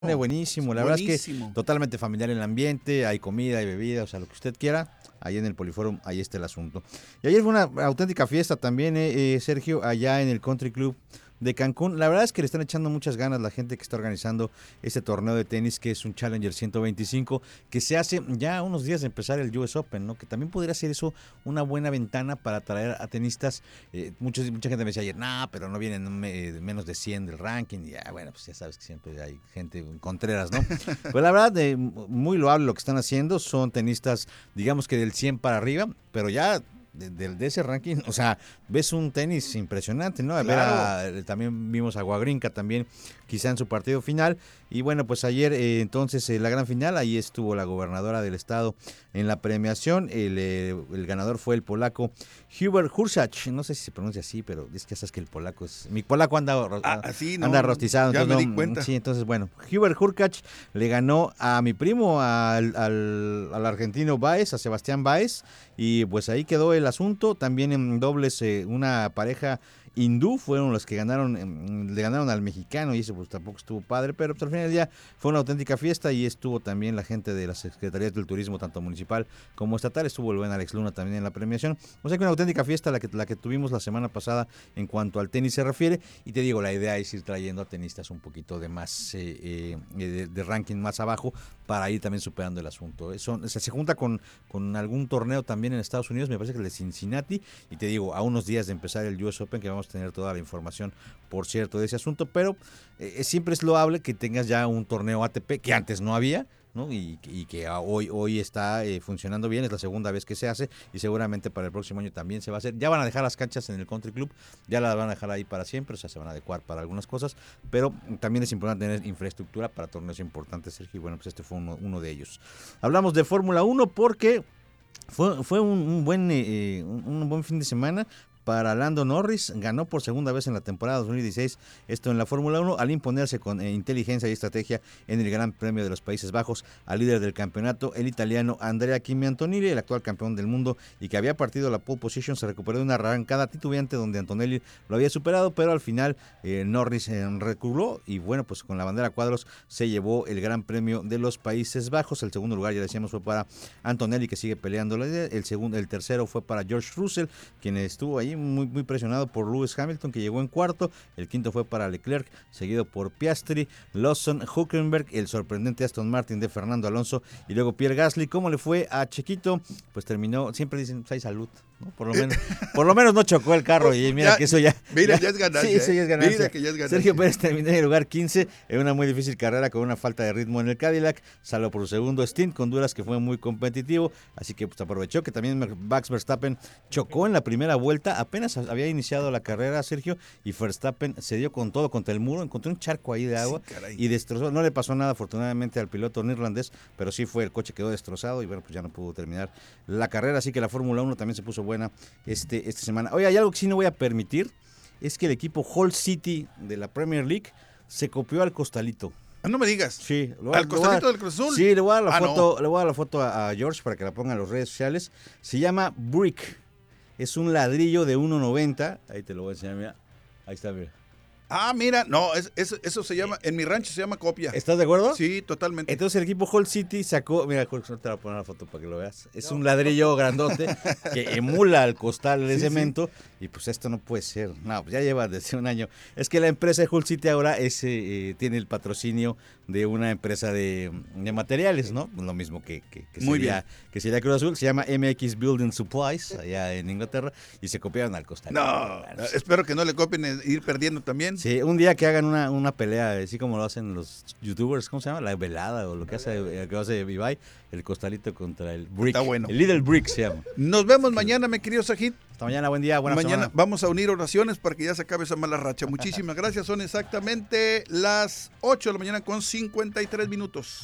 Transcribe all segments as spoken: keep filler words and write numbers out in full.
Buenísimo, la verdad es que Buenísimo. totalmente familiar el ambiente, hay comida, hay bebida, o sea, lo que usted quiera, ahí en el Poliforum, ahí está el asunto. Y ayer fue una auténtica fiesta también, eh, eh, Sergio, allá en el Country Club de Cancún. La verdad es que le están echando muchas ganas la gente que está organizando este torneo de tenis, que es un Challenger ciento veinticinco, que se hace ya unos días de empezar el U S Open, ¿no? Que también podría ser eso una buena ventana para atraer a tenistas. Eh, muchos, mucha gente me decía ayer, nah, pero no vienen me, menos de cien del ranking. Y ya, bueno, pues ya sabes que siempre hay gente contreras, ¿no? Pues la verdad, eh, muy loable lo que están haciendo. Son tenistas, digamos que del cien para arriba, pero ya de, de, de ese ranking, o sea, ves un tenis impresionante, ¿no? A Claro. ver, a, también vimos a Wawrinka también, quizá en su partido final. Y bueno, pues ayer, eh, entonces, eh, la gran final, ahí estuvo la gobernadora del estado en la premiación. El, eh, el ganador fue el polaco Hubert Hurkacz, no sé si se pronuncia así, pero es que sabes que el polaco es... Mi polaco anda, Ah, así, no, anda rostizado. ya me Entonces, di no, cuenta. sí, entonces, bueno, Hubert Hurkacz le ganó a mi primo, al, al, al argentino Baez, a Sebastián Baez, y pues ahí quedó el asunto. También en dobles, eh, una pareja hindú fueron los que ganaron, le ganaron al mexicano, y eso pues tampoco estuvo padre, pero pues, al final del día fue una auténtica fiesta, y estuvo también la gente de las secretarías del turismo, tanto municipal como estatal. Estuvo el buen Alex Luna también en la premiación. O sea que una auténtica fiesta la que, la que tuvimos la semana pasada en cuanto al tenis se refiere. Y te digo, la idea es ir trayendo a tenistas un poquito de más eh, eh, de, de ranking más abajo, para ir también superando el asunto. Eso, o sea, se junta con, con algún torneo también en Estados Unidos, me parece que el de Cincinnati, y te digo, a unos días de empezar el U S Open, que vamos a tener toda la información, por cierto, de ese asunto, pero eh, siempre es loable que tengas ya un torneo A T P, que antes no había, ¿no? Y, y que hoy, hoy está eh, funcionando bien, es la segunda vez que se hace, y seguramente para el próximo año también se va a hacer. Ya van a dejar las canchas en el Country Club, ya las van a dejar ahí para siempre, o sea, se van a adecuar para algunas cosas, pero también es importante tener infraestructura para torneos importantes, Sergio, y bueno, pues este fue uno, uno de ellos. Hablamos de Fórmula uno porque fue, fue un, un, buen, eh, un, un buen fin de semana para Lando Norris. Ganó por segunda vez en la temporada dos mil dieciséis esto en la Fórmula uno, al imponerse con eh, inteligencia y estrategia en el Gran Premio de los Países Bajos al líder del campeonato, el italiano Andrea Kimi Antonelli, el actual campeón del mundo y que había partido la pole position. Se recuperó de una arrancada titubeante donde Antonelli lo había superado, pero al final eh, Norris eh, reculó y bueno, pues con la bandera a cuadros se llevó el Gran Premio de los Países Bajos. El segundo lugar, ya decíamos, fue para Antonelli, que sigue peleando. El segundo, el tercero fue para George Russell, quien estuvo ahí muy, muy presionado por Lewis Hamilton, que llegó en cuarto. El quinto fue para Leclerc, seguido por Piastri, Lawson, Hülkenberg, el sorprendente Aston Martin de Fernando Alonso y luego Pierre Gasly. ¿Cómo le fue a Chequito? Pues terminó, siempre dicen, hay salud, ¿no? Por lo menos, por lo menos no chocó el carro y mira ya, que eso ya... Mira, ya, ya es ganancia. Sí, eso ya es ganancia. Mira que ya es ganancia. Sergio Pérez terminó en el lugar quince en una muy difícil carrera con una falta de ritmo en el Cadillac, salvo por su segundo stint con Honduras, que fue muy competitivo, así que pues aprovechó que también Max Verstappen chocó en la primera vuelta, apenas había iniciado la carrera, Sergio, y Verstappen se dio con todo contra el muro, encontró un charco ahí de agua sí, y destrozó. No le pasó nada afortunadamente al piloto neerlandés, pero sí fue, el coche quedó destrozado y bueno, pues ya no pudo terminar la carrera, así que la Fórmula uno también se puso buena este, esta semana. Oye, hay algo que sí no voy a permitir, es que el equipo Hull City de la Premier League se copió al costalito. Ah, no me digas. Sí, voy, ¿al costalito del Cruz Azul? Sí, le voy a dar la ah, foto, no. le voy a dar la foto a, a George para que la ponga en las redes sociales. Se llama Brick. Es un ladrillo de uno noventa. Ahí te lo voy a enseñar, mira. Ahí está, mira. Ah, mira, no, es, es, eso se llama, en mi rancho se llama copia. ¿Estás de acuerdo? Sí, totalmente. Entonces el equipo Hull City sacó, mira, Jorge, no te voy a poner la foto para que lo veas. Es no. un ladrillo grandote que emula al costal de sí, cemento sí. Y pues esto no puede ser. No, pues ya lleva desde un año. Es que la empresa de Hull City ahora es, eh, tiene el patrocinio de una empresa de, de materiales, ¿no? Lo mismo que, que, que, Muy sería, bien. que sería Cruz Azul. Se llama M X Building Supplies, allá en Inglaterra, y se copiaron al costal. No, bueno, espero que no le copien ir perdiendo también. Sí, un día que hagan una, una pelea, así como lo hacen los youtubers, ¿cómo se llama? La velada o lo que hace, que hace Ibai, el costalito contra el Brick. Está bueno. El Little Brick se llama. Nos vemos mañana, mi querido Sajid. Hasta mañana, buen día, buena Mañana semana. Vamos a unir oraciones para que ya se acabe esa mala racha. Muchísimas gracias. Son exactamente las ocho de la mañana con cincuenta y tres minutos.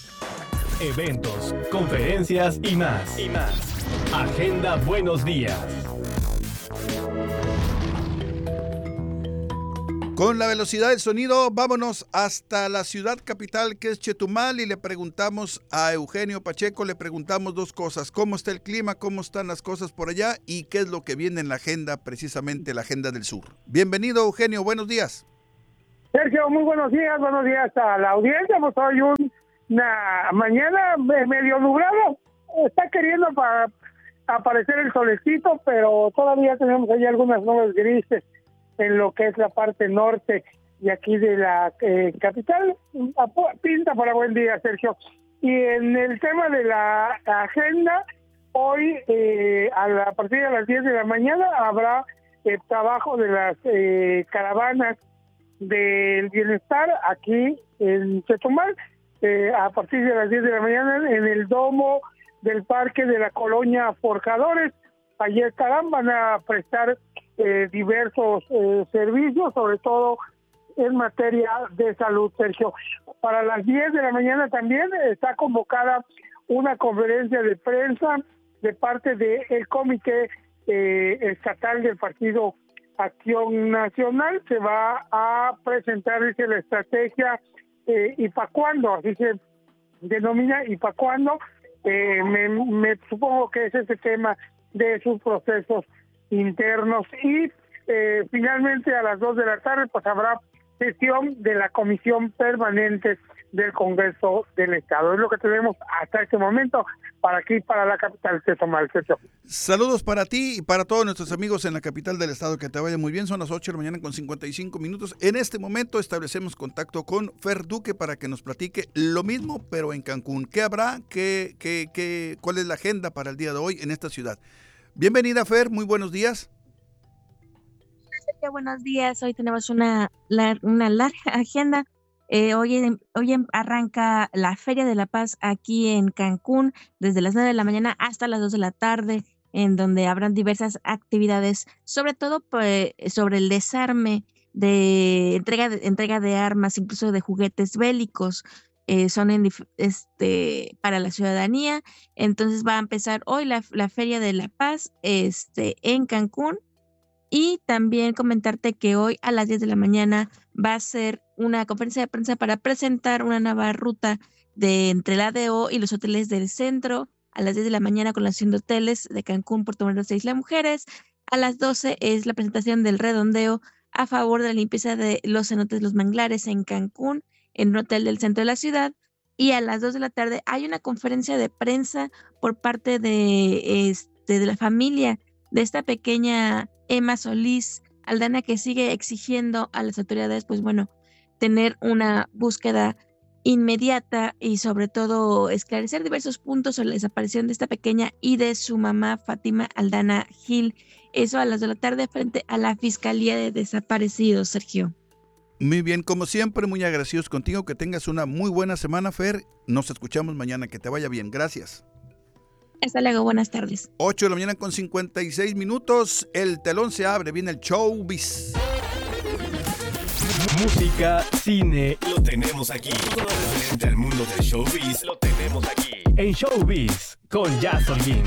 Eventos, conferencias y más. Y más. Agenda Buenos Días. Con la velocidad del sonido, vámonos hasta la ciudad capital, que es Chetumal, y le preguntamos a Eugenio Pacheco, le preguntamos dos cosas: cómo está el clima, cómo están las cosas por allá y qué es lo que viene en la agenda, precisamente la agenda del sur. Bienvenido, Eugenio, buenos días. Sergio, muy buenos días, buenos días a la audiencia. Pues hoy un, una mañana medio nublado, está queriendo para aparecer el solecito, pero todavía tenemos ahí algunas nubes grises en lo que es la parte norte y aquí de la eh, capital. Pinta para buen día, Sergio. Y en el tema de la agenda, hoy eh, a, la, a partir de las diez de la mañana habrá eh, trabajo de las eh, caravanas del bienestar aquí en Chetumal, eh, a partir de las diez de la mañana en el domo del parque de la colonia Forjadores. Allí estarán, van a prestar eh, diversos eh, servicios, sobre todo en materia de salud, Sergio. Para las diez de la mañana también está convocada una conferencia de prensa de parte del Comité eh, Estatal del Partido Acción Nacional. Se va a presentar, dice, la estrategia eh, y para cuándo, así se denomina, y para cuándo, eh, me, me supongo que es ese tema de sus procesos internos. Y eh, finalmente a las dos de la tarde pues habrá sesión de la Comisión Permanente del Congreso del Estado. Es lo que tenemos hasta este momento para aquí, para la capital de Chetumal. Saludos para ti y para todos nuestros amigos en la capital del estado, que te vaya muy bien. Son las ocho de la mañana con cincuenta y cinco minutos. En este momento establecemos contacto con Fer Duque para que nos platique lo mismo, pero en Cancún. ¿Qué habrá? ¿Qué, qué, qué, ¿Cuál es la agenda para el día de hoy en esta ciudad? Bienvenida, Fer, muy buenos días. Buenos días, hoy tenemos una, la, una larga agenda. Eh, hoy, hoy arranca la Feria de la Paz aquí en Cancún desde las nueve de la mañana hasta las dos de la tarde, en donde habrán diversas actividades, sobre todo pues, sobre el desarme de entrega, de entrega de armas, incluso de juguetes bélicos. Eh, son en, este, para la ciudadanía. Entonces va a empezar hoy la, la Feria de la Paz este, en Cancún. Y también comentarte que hoy a las diez de la mañana va a ser una conferencia de prensa para presentar una nueva ruta de entre la A D O y los hoteles del centro. A las diez de la mañana con la Asociación de Hoteles de Cancún, Puerto Vallarta e Isla Mujeres. A las doce es la presentación del redondeo a favor de la limpieza de los cenotes Los Manglares en Cancún, en un hotel del centro de la ciudad. Y a las dos de la tarde hay una conferencia de prensa por parte de, este, de la familia de esta pequeña Emma Solís Aldana, que sigue exigiendo a las autoridades, pues bueno, tener una búsqueda inmediata y sobre todo esclarecer diversos puntos sobre la desaparición de esta pequeña y de su mamá Fátima Aldana Gil. Eso a las de la tarde frente a la Fiscalía de Desaparecidos, Sergio. Muy bien, como siempre, muy agradecidos contigo, que tengas una muy buena semana, Fer. Nos escuchamos mañana, que te vaya bien, gracias. Hasta luego, buenas tardes. ocho de la mañana con cincuenta y seis minutos, el telón se abre, viene el showbiz. Música, cine, lo tenemos aquí. Todo lo referente al mundo del showbiz, lo tenemos aquí. En Showbiz, con Jazz Holguín.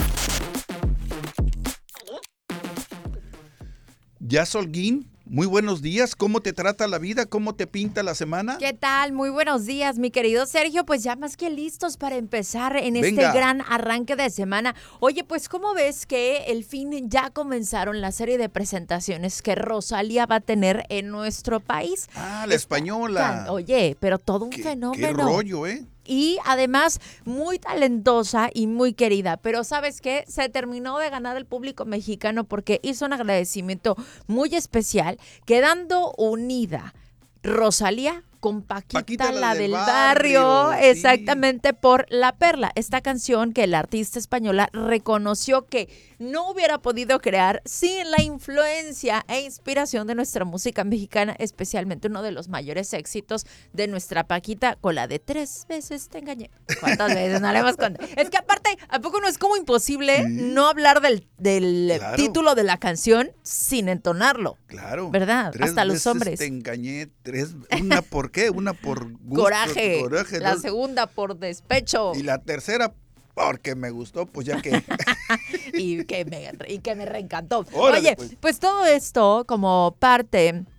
Jazz Holguín, muy buenos días. ¿Cómo te trata la vida? ¿Cómo te pinta la semana? ¿Qué tal? Muy buenos días, mi querido Sergio. Pues ya más que listos para empezar en este Venga. gran arranque de semana. Oye, pues ¿cómo ves que el fin ya comenzaron la serie de presentaciones que Rosalía va a tener en nuestro país? Ah, la Está española. tan- Oye, pero todo un Qué, fenómeno. qué rollo, ¿eh? Y además muy talentosa y muy querida. Pero ¿sabes qué? Se terminó de ganar el público mexicano porque hizo un agradecimiento muy especial, quedando unida Rosalía con Paquita, Paquita, la, del barrio, barrio, sí. exactamente, por La Perla, esta canción que la artista española reconoció que no hubiera podido crear sin la influencia e inspiración de nuestra música mexicana, especialmente uno de los mayores éxitos de nuestra Paquita con la de Tres veces te engañé. ¿Cuántas veces no le hemos contado? Es que aparte, ¿a poco no es como imposible Sí. no hablar del, del Claro. título de la canción sin entonarlo? Claro. ¿Verdad? Tres Hasta los veces hombres. te engañé, tres, una por qué, una por gusto, Coraje. coraje, La dos- segunda por despecho. y la tercera porque me gustó, pues ya que... y que me, y que me reencantó. Órale, Oye, pues. pues todo esto como parte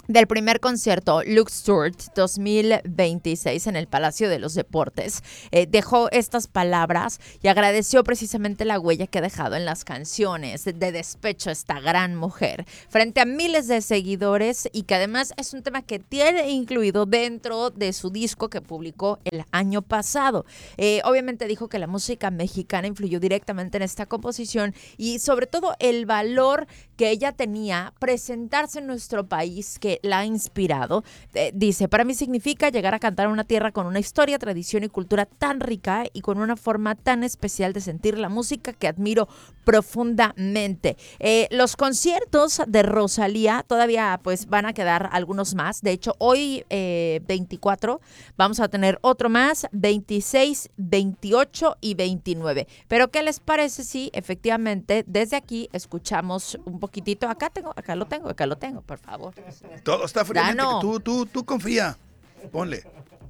del primer concierto Luxtour dos mil veintiséis en el Palacio de los Deportes. Eh, dejó estas palabras y agradeció precisamente la huella que ha dejado en las canciones de despecho esta gran mujer frente a miles de seguidores, y que además es un tema que tiene incluido dentro de su disco que publicó el año pasado. Eh, obviamente dijo que la música mexicana influyó directamente en esta composición y sobre todo el valor que ella tenía presentarse en nuestro país, que la ha inspirado. Eh, dice, para mí significa llegar a cantar a una tierra con una historia, tradición y cultura tan rica y con una forma tan especial de sentir la música que admiro profundamente. Eh, los conciertos de Rosalía todavía pues van a quedar algunos más. De hecho, hoy eh, veinticuatro vamos a tener otro más, veintiséis, veintiocho y veintinueve. Pero ¿qué les parece si efectivamente desde aquí escuchamos un poquitito? Acá tengo, acá lo tengo, acá lo tengo, por favor. Todo está fríamente. Dano. Tú, tú, tú confía. Ponle.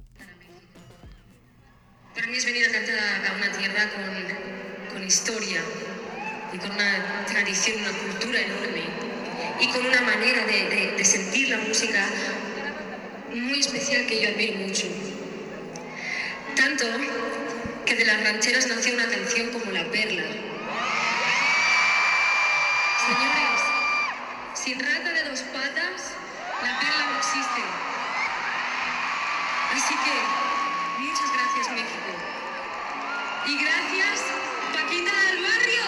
Para mí es venir a cantar a una tierra con, con historia y con una tradición, una cultura enorme y con una manera de, de, de sentir la música muy especial que yo admiro mucho. Tanto que de las rancheras nació una canción como La Perla. Señores, sin rata de dos patas, la perla no existe. Así que, muchas gracias, México. Y gracias, Paquita del Barrio.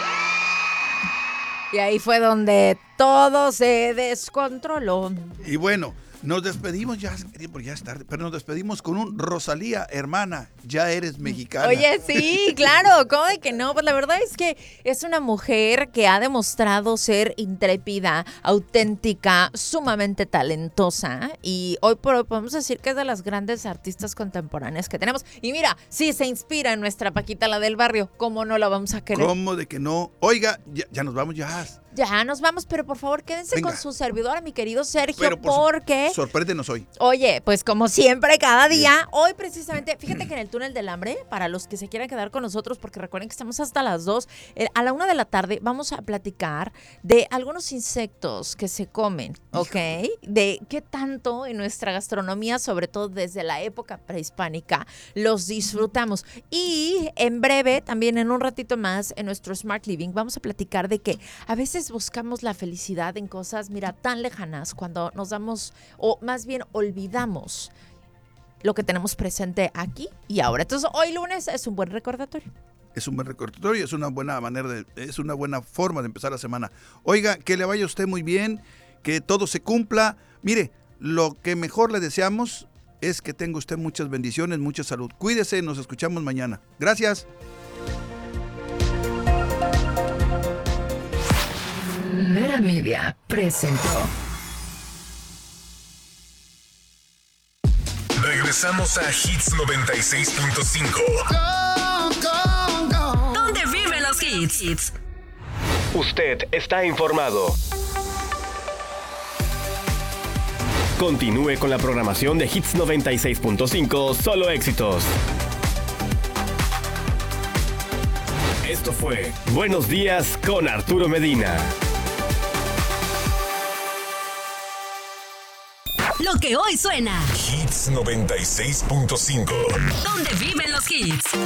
Y ahí fue donde todo se descontroló. Y bueno, nos despedimos ya, porque ya es tarde, pero nos despedimos con un Rosalía, hermana, ya eres mexicana. Oye, sí, claro, ¿cómo de que no? Pues la verdad es que es una mujer que ha demostrado ser intrépida, auténtica, sumamente talentosa, y hoy por hoy podemos decir que es de las grandes artistas contemporáneas que tenemos. Y mira, sí se inspira en nuestra Paquita, la del barrio, ¿cómo no la vamos a querer? ¿Cómo de que no? Oiga, ya, ya nos vamos ya. Ya nos vamos, pero por favor quédense Venga. con su servidora, mi querido Sergio, Pero por su- porque... Sorpréndenos hoy. Oye, pues como siempre, cada día, hoy precisamente, fíjate que en el túnel del hambre, para los que se quieran quedar con nosotros, porque recuerden que estamos hasta las dos, eh, a la una de la tarde vamos a platicar de algunos insectos que se comen, ¿ok? De qué tanto en nuestra gastronomía, sobre todo desde la época prehispánica, los disfrutamos. Y en breve, también en un ratito más, en nuestro Smart Living, vamos a platicar de que a veces buscamos la felicidad en cosas, mira, tan lejanas, cuando nos damos, o más bien olvidamos lo que tenemos presente aquí y ahora. Entonces, hoy lunes es un buen recordatorio. Es un buen recordatorio, es una buena manera de, es una buena forma de empezar la semana. Oiga, que le vaya a usted muy bien, que todo se cumpla. Mire, lo que mejor le deseamos es que tenga usted muchas bendiciones, mucha salud. Cuídese, nos escuchamos mañana. Gracias. Mera Media presentó. Regresamos a Hits noventa y seis punto cinco. ¿Dónde viven los hits? Usted está informado. Continúe con la programación de Hits noventa y seis punto cinco, solo éxitos. Esto fue Buenos Días con Arturo Medina. Lo que hoy suena. Hits noventa y seis punto cinco. ¿Dónde viven los hits?